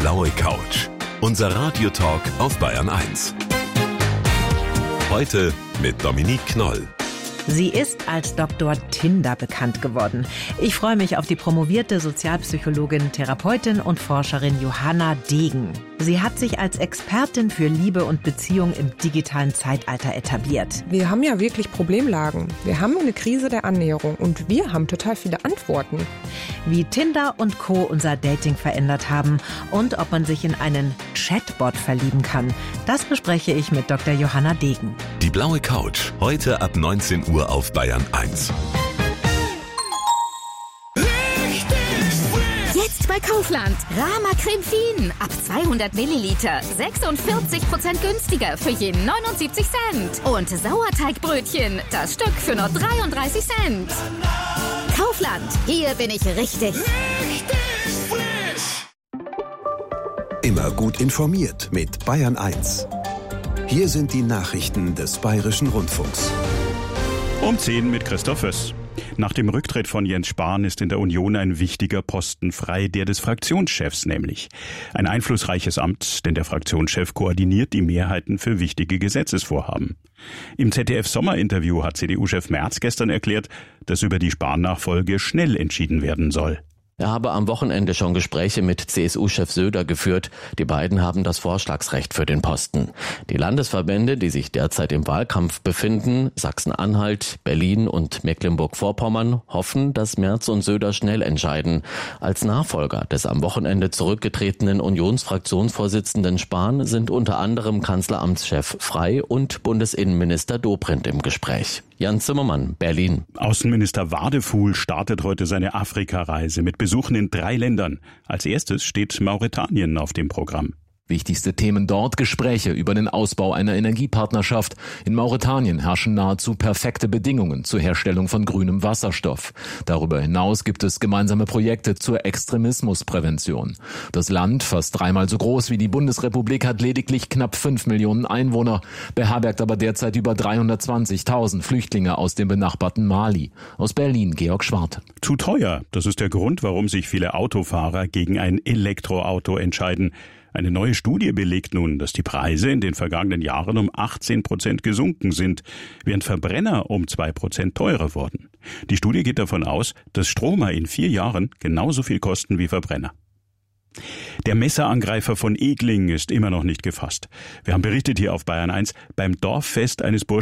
blaue Couch. Unser Radiotalk auf Bayern 1. Heute mit Dominique Knoll. Sie ist als Dr. Tinder bekannt geworden. Ich freue mich auf die promovierte Sozialpsychologin, Therapeutin und Forscherin Johanna Degen. Sie hat sich als Expertin für Liebe und Beziehung im digitalen Zeitalter etabliert. Wir haben ja wirklich Problemlagen. Wir haben eine Krise der Annäherung und wir haben total viele Antworten. Wie Tinder und Co. unser Dating verändert haben und ob man sich in einen Chatbot verlieben kann, das bespreche ich mit Dr. Johanna Degen. Die blaue Couch, heute ab 19 Uhr auf Bayern 1. Jetzt bei Kaufland. Rama Creme Fien. Ab 200 Milliliter. 46% günstiger für je 79 Cent. Und Sauerteigbrötchen. Das Stück für nur 33 Cent. Kaufland. Hier bin ich richtig. Immer gut informiert mit Bayern 1. Hier sind die Nachrichten des Bayerischen Rundfunks. Um 10 mit Christoph Höss. Nach dem Rücktritt von Jens Spahn ist in der Union ein wichtiger Posten frei, der des Fraktionschefs nämlich. Ein einflussreiches Amt, denn der Fraktionschef koordiniert die Mehrheiten für wichtige Gesetzesvorhaben. Im ZDF-Sommerinterview hat CDU-Chef Merz gestern erklärt, dass über die Spahn-Nachfolge schnell entschieden werden soll. Er habe am Wochenende schon Gespräche mit CSU-Chef Söder geführt. Die beiden haben das Vorschlagsrecht für den Posten. Die Landesverbände, die sich derzeit im Wahlkampf befinden, Sachsen-Anhalt, Berlin und Mecklenburg-Vorpommern, hoffen, dass Merz und Söder schnell entscheiden. Als Nachfolger des am Wochenende zurückgetretenen Unionsfraktionsvorsitzenden Spahn sind unter anderem Kanzleramtschef Frey und Bundesinnenminister Dobrindt im Gespräch. Jan Zimmermann, Berlin. Außenminister Wadefuhl startet heute seine Afrika-Reise mit Besuchen in 3 Ländern. Als erstes steht Mauretanien auf dem Programm. Wichtigste Themen dort: Gespräche über den Ausbau einer Energiepartnerschaft. In Mauretanien herrschen nahezu perfekte Bedingungen zur Herstellung von grünem Wasserstoff. Darüber hinaus gibt es gemeinsame Projekte zur Extremismusprävention. Das Land, fast 3-mal so groß wie die Bundesrepublik, hat lediglich knapp 5 Millionen Einwohner, beherbergt aber derzeit über 320.000 Flüchtlinge aus dem benachbarten Mali. Aus Berlin, Georg Schwarte. Zu teuer, das ist der Grund, warum sich viele Autofahrer gegen ein Elektroauto entscheiden. Eine neue Studie belegt nun, dass die Preise in den vergangenen Jahren um 18% gesunken sind, während Verbrenner um 2% teurer wurden. Die Studie geht davon aus, dass Stromer in 4 Jahren genauso viel kosten wie Verbrenner. Der Messerangreifer von Egling ist immer noch nicht gefasst. Wir haben berichtet hier auf Bayern 1, beim Dorffest eines Burschen